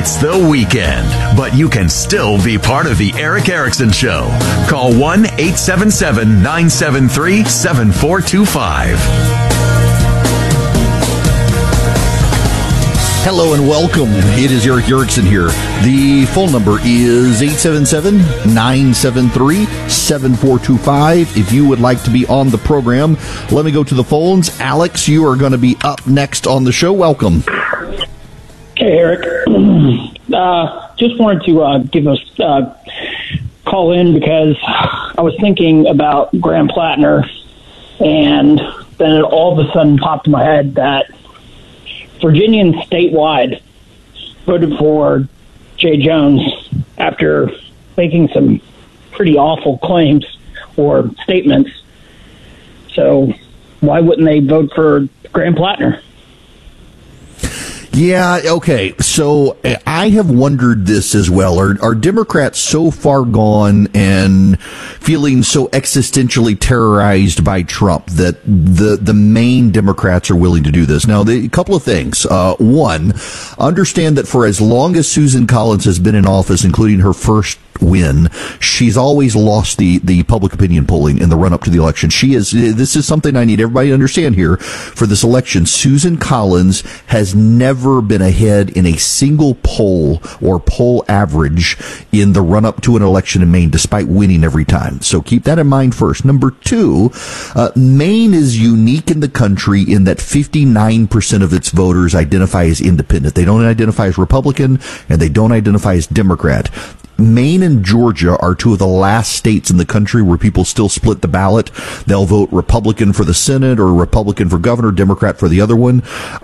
It's the weekend, but you can still be part of the Erick Erickson Show. Call 1-877-973-7425. Hello and welcome. It is Erick Erickson here. The phone number is 877-973-7425. If you would like to be on the program, let me go to the phones. Alex, you are going to be up next on the show. Welcome. Hey, Eric. Just wanted to give us call in because I was thinking about Graham Plattner, and then it all of a sudden popped in my head that Virginians statewide voted for Jay Jones after making some pretty awful claims or statements. So why wouldn't they vote for Graham Plattner? Yeah, okay. So I have wondered this as well. Are Democrats so far gone and feeling so existentially terrorized by Trump that the main Democrats are willing to do this? Now, a couple of things. One, understand that for as long as Susan Collins has been in office, including her first win, she's always lost the public opinion polling in the run up to the election. This is something I need everybody to understand here for this election. Susan Collins has never been ahead in a single poll or poll average in the run up to an election in Maine, despite winning every time. So keep that in mind first. Number two, Maine is unique in the country in that 59% of its voters identify as independent. They don't identify as Republican and they don't identify as Democrat. Maine and Georgia are two of the last states in the country where people still split the ballot. They'll vote Republican for the Senate or Republican for governor, Democrat for the other one.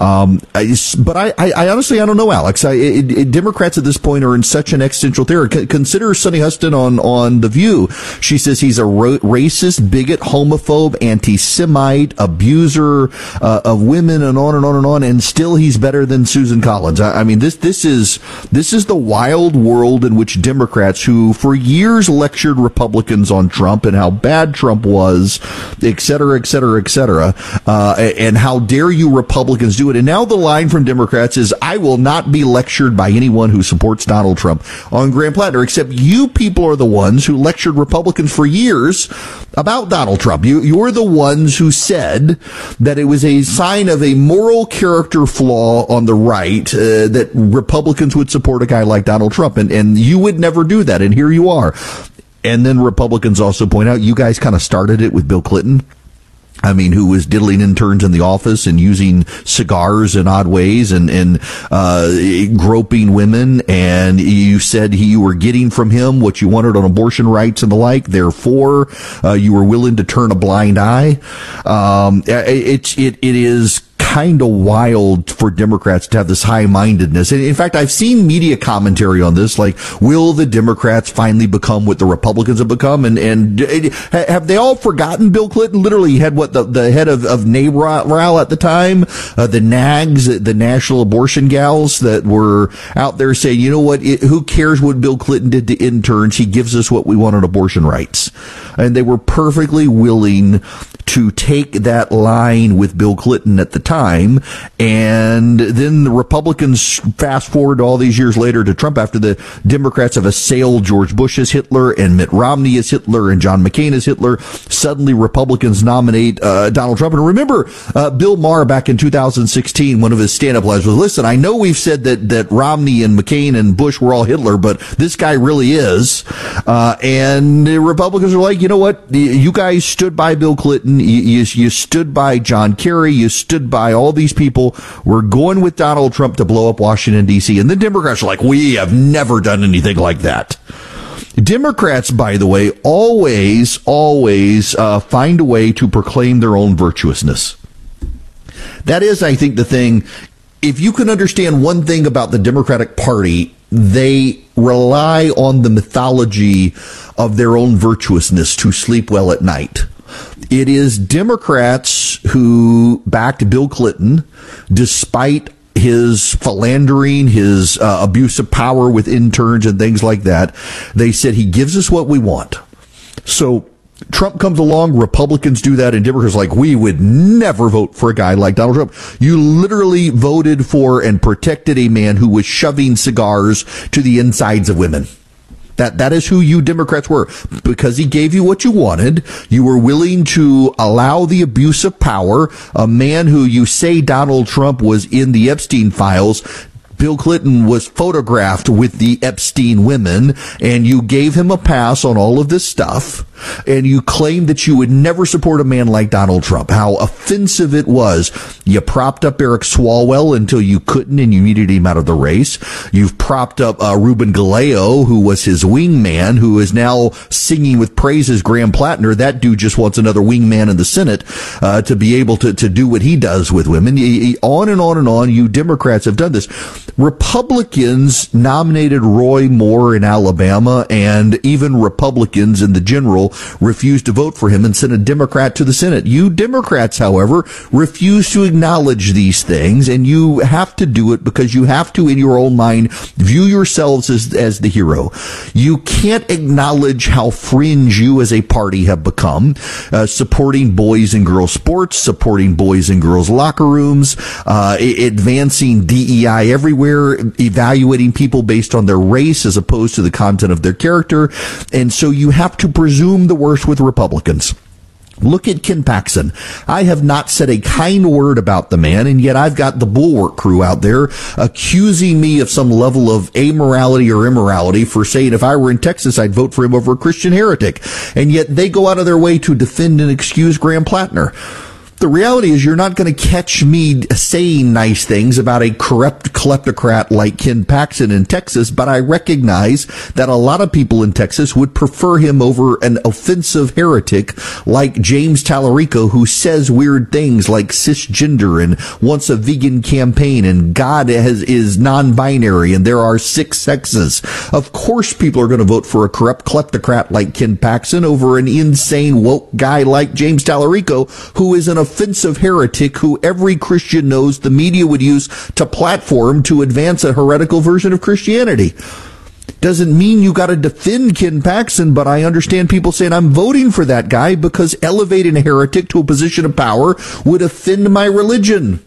But I honestly, I don't know, Alex. Democrats at this point are in such an existential terror. Consider Sunny Huston on The View. She says he's a racist, bigot, homophobe, anti-Semite, abuser of women, and on and on and on. And still, he's better than Susan Collins. I mean, this is the wild world in which Democrats, who for years lectured Republicans on Trump and how bad Trump was, et cetera, et cetera, et cetera, and how dare you Republicans do it. And now the line from Democrats is, I will not be lectured by anyone who supports Donald Trump on Graham Plattner, except you people are the ones who lectured Republicans for years about Donald Trump. You're the ones who said that it was a sign of a moral character flaw on the right that Republicans would support a guy like Donald Trump, and you would never do that, and here you are. And then Republicans also point out, you guys kind of started it with Bill Clinton. I mean, who was diddling interns in the office and using cigars in odd ways and groping women. And you said you were getting from him what you wanted on abortion rights and the like. Therefore, you were willing to turn a blind eye. It is kind of wild for Democrats to have this high-mindedness. In fact, I've seen media commentary on this, like, will the Democrats finally become what the Republicans have become? And have they all forgotten Bill Clinton? Literally, he had the head of NARAL at the time, the NAGs, the National Abortion Gals, that were out there saying, you know what, who cares what Bill Clinton did to interns? He gives us what we want on abortion rights. And they were perfectly willing to take that line with Bill Clinton at the time. And then the Republicans fast forward all these years later to Trump, after the Democrats have assailed George Bush as Hitler and Mitt Romney as Hitler and John McCain as Hitler. Suddenly Republicans nominate Donald Trump. And remember, Bill Maher back in 2016, one of his stand-up lines was, listen, I know we've said that Romney and McCain and Bush were all Hitler, but this guy really is. And the Republicans are like, you know what? You guys stood by Bill Clinton. You stood by John Kerry. You stood by all these people. We're going with Donald Trump to blow up Washington, D.C. And the Democrats are like, we have never done anything like that. Democrats, by the way, always find a way to proclaim their own virtuousness. That is, I think, the thing. If you can understand one thing about the Democratic Party, they rely on the mythology of their own virtuousness to sleep well at night. It is Democrats who backed Bill Clinton despite his philandering, his abuse of power with interns and things like that. They said he gives us what we want. So Trump comes along, Republicans do that, and Democrats are like, we would never vote for a guy like Donald Trump. You literally voted for and protected a man who was shoving cigars to the insides of women. That is who you Democrats were. Because he gave you what you wanted, you were willing to allow the abuse of power. A man who you say Donald Trump was in the Epstein files, Bill Clinton was photographed with the Epstein women, and you gave him a pass on all of this stuff, and you claimed that you would never support a man like Donald Trump. How offensive it was. You propped up Eric Swalwell until you couldn't, and you needed him out of the race. You've propped up Ruben Galeo, who was his wingman, who is now singing with praises Graham Plattner. That dude just wants another wingman in the Senate to be able to do what he does with women. On and on and on. You Democrats have done this. Republicans nominated Roy Moore in Alabama, and even Republicans in the general refused to vote for him and sent a Democrat to the Senate. You Democrats, however, refuse to acknowledge these things, and you have to do it because you have to, in your own mind, view yourselves as the hero. You can't acknowledge how fringe you as a party have become, supporting boys and girls sports, supporting boys and girls locker rooms, advancing DEI everywhere, evaluating people based on their race as opposed to the content of their character. And so you have to presume the worst with Republicans. Look at Ken Paxton. I have not said a kind word about the man, and yet I've got the Bulwark crew out there accusing me of some level of amorality or immorality for saying if I were in Texas, I'd vote for him over a Christian heretic. And yet they go out of their way to defend and excuse Graham Plattner. The reality is you're not going to catch me saying nice things about a corrupt kleptocrat like Ken Paxton in Texas, but I recognize that a lot of people in Texas would prefer him over an offensive heretic like James Tallarico, who says weird things like cisgender and wants a vegan campaign and God is non-binary and there are 6 sexes. Of course people are going to vote for a corrupt kleptocrat like Ken Paxton over an insane woke guy like James Tallarico, who is an offensive heretic who every Christian knows the media would use to platform to advance a heretical version of Christianity. Doesn't mean you got to defend Ken Paxton, but I understand people saying I'm voting for that guy because elevating a heretic to a position of power would offend my religion.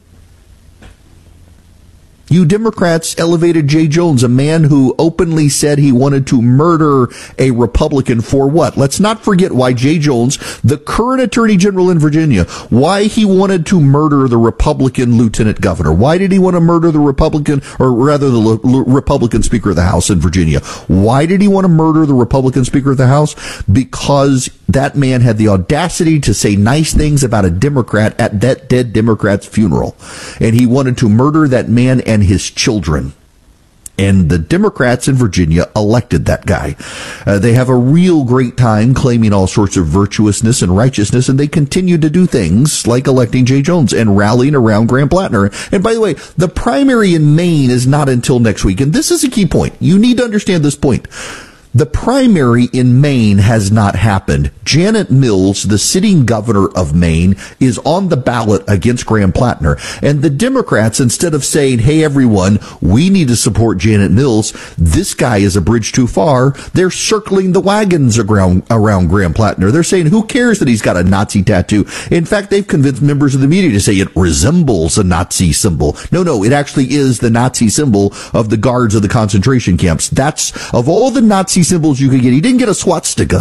You Democrats elevated Jay Jones, a man who openly said he wanted to murder a Republican for what? Let's not forget why Jay Jones, the current Attorney General in Virginia, why he wanted to murder the Republican Lieutenant Governor. Why did he want to murder the Republican, or rather the Republican Speaker of the House in Virginia? Why did he want to murder the Republican Speaker of the House? Because that man had the audacity to say nice things about a Democrat at that dead Democrat's funeral. And he wanted to murder that man and his children. And the Democrats in Virginia elected that guy. They have a real great time claiming all sorts of virtuousness and righteousness, and they continue to do things like electing Jay Jones and rallying around Graham Plattner. And by the way, the primary in Maine is not until next week. And this is a key point. You need to understand this point. The primary in Maine has not happened. Janet Mills, the sitting governor of Maine, is on the ballot against Graham Plattner. And the Democrats, instead of saying, hey, everyone, we need to support Janet Mills, this guy is a bridge too far, they're circling the wagons around Graham Plattner. They're saying, who cares that he's got a Nazi tattoo? In fact, they've convinced members of the media to say it resembles a Nazi symbol. No, it actually is the Nazi symbol of the guards of the concentration camps. That's, of all the Nazi symbols you could get, he didn't get a swastika.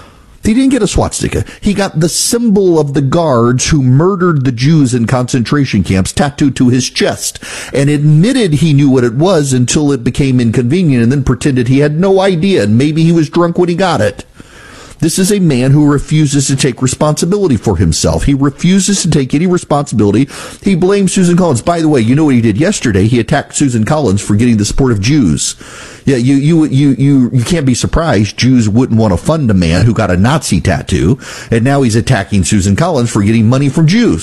He got the symbol of the guards who murdered the Jews in concentration camps tattooed to his chest, and admitted he knew what it was until it became inconvenient, and then pretended he had no idea, and maybe he was drunk when he got it. This is a man who refuses to take responsibility for himself. He refuses to take any responsibility. He blames Susan Collins. By the way, you know what he did yesterday? He attacked Susan Collins for getting the support of Jews. Yeah, you can't be surprised Jews wouldn't want to fund a man who got a Nazi tattoo, and now he's attacking Susan Collins for getting money from Jews.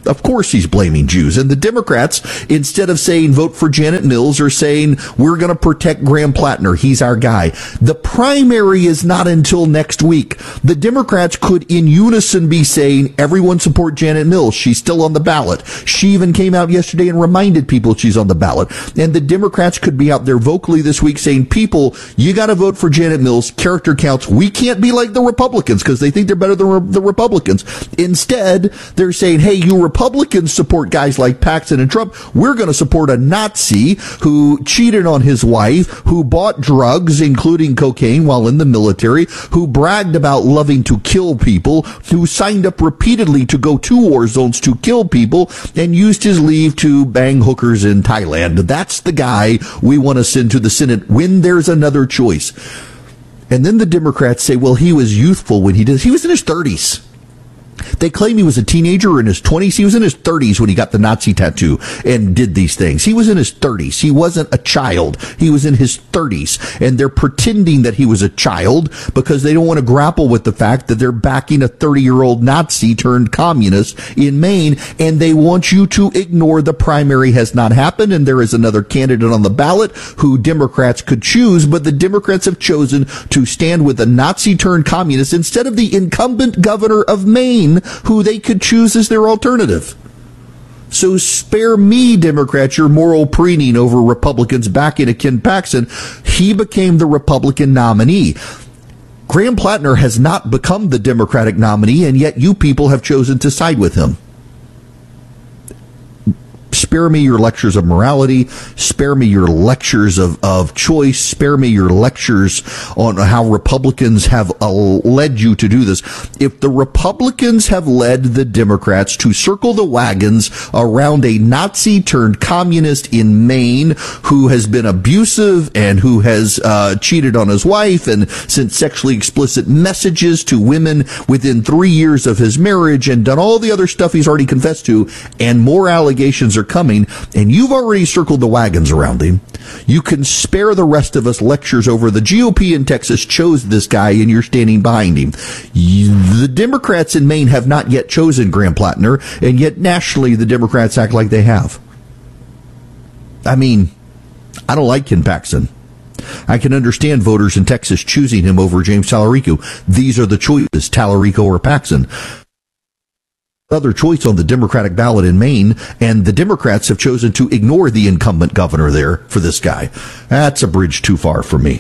Of course he's blaming Jews. And the Democrats, instead of saying vote for Janet Mills, are saying we're going to protect Graham Plattner. He's our guy. The primary is not until next week. The Democrats could in unison be saying everyone support Janet Mills. She's still on the ballot. She even came out yesterday and reminded people she's on the ballot. And the Democrats could be out there vocally this week saying, people, you got to vote for Janet Mills. Character counts. We can't be like the Republicans because they think they're better than the Republicans. Instead, they're saying, hey, you Republicans support guys like Paxton and Trump. We're going to support a Nazi who cheated on his wife, who bought drugs, including cocaine, while in the military, who bragged about loving to kill people, who signed up repeatedly to go to war zones to kill people, and used his leave to bang hookers in Thailand. That's the guy we want to send to the Senate when there's another choice. And then the Democrats say, well, he was youthful when he did. He was in his 30s. They claim he was a teenager or in his 20s. He was in his 30s when he got the Nazi tattoo and did these things. He was in his 30s. He wasn't a child. He was in his 30s. And they're pretending that he was a child because they don't want to grapple with the fact that they're backing a 30-year-old Nazi turned communist in Maine. And they want you to ignore the primary has not happened. And there is another candidate on the ballot who Democrats could choose. But the Democrats have chosen to stand with a Nazi turned communist instead of the incumbent governor of Maine, who they could choose as their alternative. So spare me, Democrats, your moral preening over Republicans backing a Ken Paxton. He became the Republican nominee. Graham Plattner has not become the Democratic nominee, and yet you people have chosen to side with him. Spare me your lectures of morality. Spare me your lectures of choice. Spare me your lectures on how Republicans have led you to do this. If the Republicans have led the Democrats to circle the wagons around a Nazi turned communist in Maine who has been abusive and who has cheated on his wife and sent sexually explicit messages to women within 3 years of his marriage and done all the other stuff he's already confessed to, and more allegations are coming, and you've already circled the wagons around him, you can spare the rest of us lectures over the GOP in Texas chose this guy and you're standing behind him. The Democrats in Maine have not yet chosen Graham Plattner, and yet nationally the Democrats act like they have. I mean, I don't like Ken Paxton. I can understand voters in Texas choosing him over James Talarico. These are the choices, Talarico or Paxton. Other choice on the Democratic ballot in Maine, and the Democrats have chosen to ignore the incumbent governor there for this guy. That's a bridge too far for me.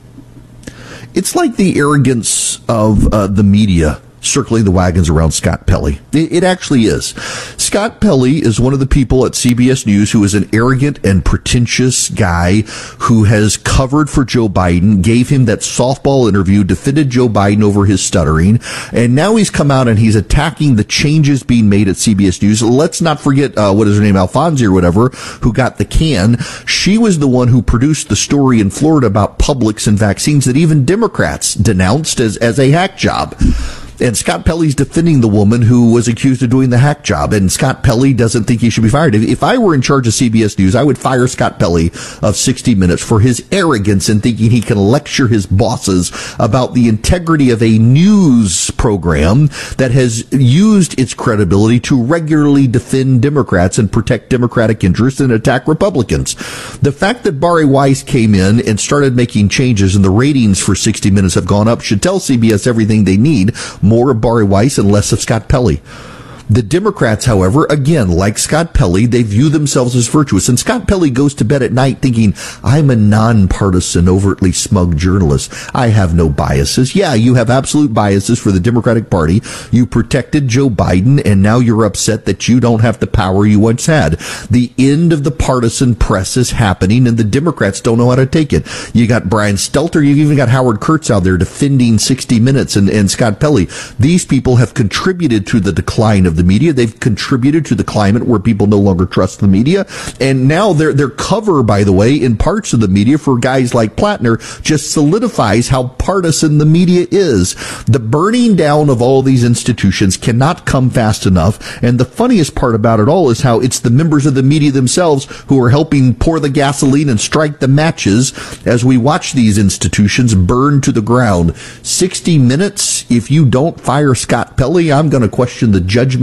It's like the arrogance of the media circling the wagons around Scott Pelley. It actually is. Scott Pelley is one of the people at CBS News who is an arrogant and pretentious guy who has covered for Joe Biden, gave him that softball interview, defended Joe Biden over his stuttering, and now he's come out and he's attacking the changes being made at CBS News. Let's not forget, what is her name, Alfonsi or whatever, who got the can. She was the one who produced the story in Florida about Publix and vaccines that even Democrats denounced as a hack job. And Scott Pelley's defending the woman who was accused of doing the hack job. And Scott Pelley doesn't think he should be fired. If I were in charge of CBS News, I would fire Scott Pelley of 60 Minutes for his arrogance in thinking he can lecture his bosses about the integrity of a news program that has used its credibility to regularly defend Democrats and protect Democratic interests and attack Republicans. The fact that Bari Weiss came in and started making changes and the ratings for 60 Minutes have gone up should tell CBS everything they need. More of Bari Weiss and less of Scott Pelley. The Democrats, however, again, like Scott Pelley, they view themselves as virtuous. And Scott Pelley goes to bed at night thinking, I'm a nonpartisan, overtly smug journalist. I have no biases. Yeah, you have absolute biases for the Democratic Party. You protected Joe Biden, and now you're upset that you don't have the power you once had. The end of the partisan press is happening, and the Democrats don't know how to take it. You got Brian Stelter. You even got Howard Kurtz out there defending 60 Minutes and Scott Pelley. These people have contributed to the decline of the media. They've contributed to the climate where people no longer trust the media. And now their cover, by the way, in parts of the media for guys like Plattner just solidifies how partisan the media is. The burning down of all these institutions cannot come fast enough. And the funniest part about it all is how it's the members of the media themselves who are helping pour the gasoline and strike the matches as we watch these institutions burn to the ground. 60 Minutes, if you don't fire Scott Pelley, I'm going to question the judgment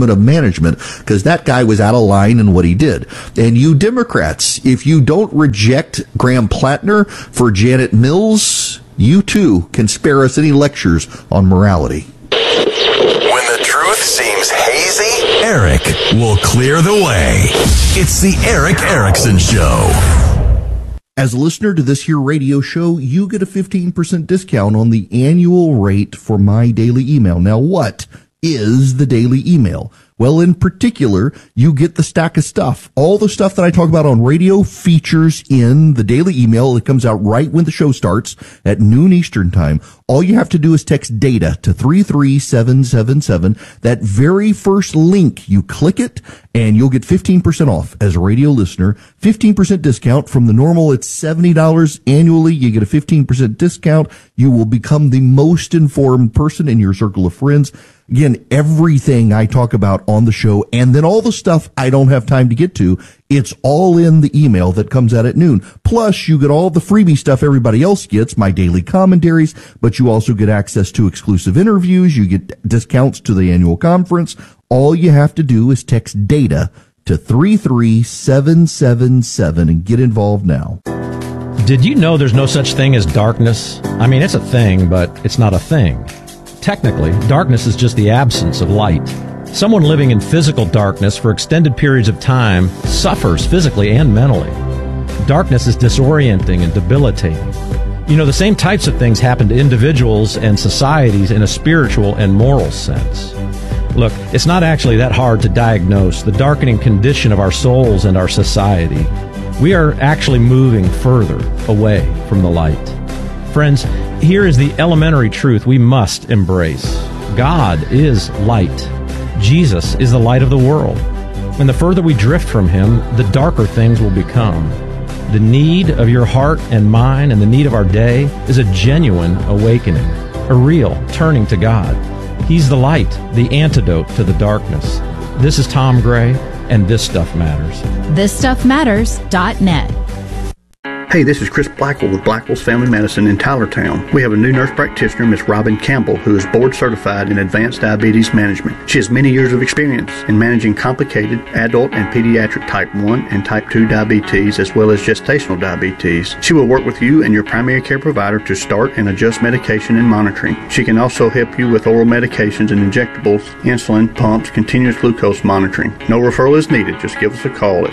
mismanagement of management, because that guy was out of line in what he did. And you Democrats, if you don't reject Graham Plattner for Janet Mills, you too can spare us any lectures on morality. When the truth seems hazy, Eric will clear the way. It's the Eric Erickson Show. As a listener to this here radio show, you get a 15% discount on the annual rate for my daily email. Now, what is the daily email? Well, in particular, you get the stack of stuff. All the stuff that I talk about on radio features in the daily email. It comes out right when the show starts at noon Eastern time. All you have to do is text DATA to 33777. That very first link, you click it, and you'll get 15% off as a radio listener. 15% discount from the normal. It's $70 annually. You get a 15% discount. You will become the most informed person in your circle of friends. Again, everything I talk about on the show, and then all the stuff I don't have time to get to, it's all in the email that comes out at noon. Plus, you get all the freebie stuff everybody else gets, my daily commentaries, but you also get access to exclusive interviews. You get discounts to the annual conference. All you have to do is text DATA to 33777 and get involved now. Did you know there's no such thing as darkness? I mean, it's a thing, but it's not a thing. Technically, darkness is just the absence of light. Someone living in physical darkness for extended periods of time suffers physically and mentally. Darkness is disorienting and debilitating. You know, the same types of things happen to individuals and societies in a spiritual and moral sense. Look, it's not actually that hard to diagnose the darkening condition of our souls and our society. We are actually moving further away from the light. Friends, here is the elementary truth we must embrace. God is light. Jesus is the light of the world. And the further we drift from Him, the darker things will become. The need of your heart and mine and the need of our day is a genuine awakening, a real turning to God. He's the light, the antidote to the darkness. This is Tom Gray, and This Stuff Matters. ThisStuffMatters.net. Hey, this is Chris Blackwell with Blackwell's Family Medicine in Tylertown. We have a new nurse practitioner, Miss Robin Campbell, who is board certified in advanced diabetes management. She has many years of experience in managing complicated adult and pediatric type 1 and type 2 diabetes, as well as gestational diabetes. She will work with you and your primary care provider to start and adjust medication and monitoring. She can also help you with oral medications and injectables, insulin, pumps, continuous glucose monitoring. No referral is needed. Just give us a call at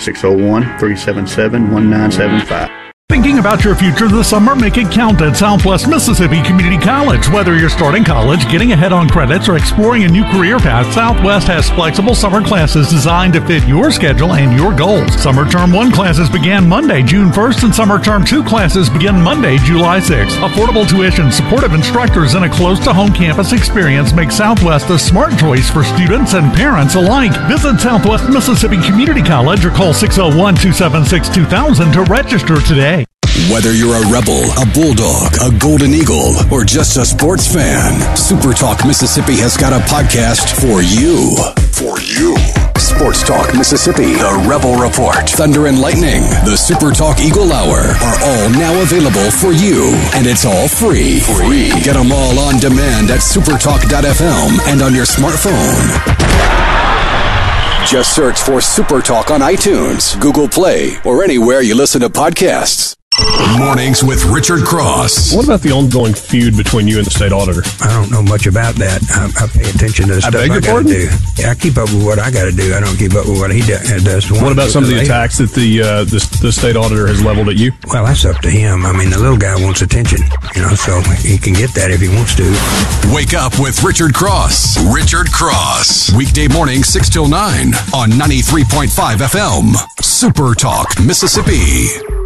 601-377-1975. Thinking about your future this summer? Make it count at Southwest Mississippi Community College. Whether you're starting college, getting ahead on credits, or exploring a new career path, Southwest has flexible summer classes designed to fit your schedule and your goals. Summer Term 1 classes began Monday, June 1st, and Summer Term 2 classes begin Monday, July 6th. Affordable tuition, supportive instructors, and a close-to-home campus experience make Southwest a smart choice for students and parents alike. Visit Southwest Mississippi Community College or call 601-276-2000 to register today. Whether you're a Rebel, a Bulldog, a Golden Eagle, or just a sports fan, Super Talk Mississippi has got a podcast for you. For you. Sports Talk Mississippi, the Rebel Report, Thunder and Lightning, the Super Talk Eagle Hour are all now available for you. And it's all free. Get them all on demand at supertalk.fm and on your smartphone. Just search for Super Talk on iTunes, Google Play, or anywhere you listen to podcasts. Mornings with Richard Cross. What about the ongoing feud between you and the state auditor? I don't know much about that. I pay attention to the stuff I got to do. Yeah, I keep up with what I got to do. I don't keep up with what he does. What about some of the attacks that the state auditor has leveled at you? Well, that's up to him. I mean, the little guy wants attention, so he can get that if he wants to. Wake up with Richard Cross. Richard Cross. Weekday morning, 6 till 9 on 93.5 FM. Super Talk, Mississippi.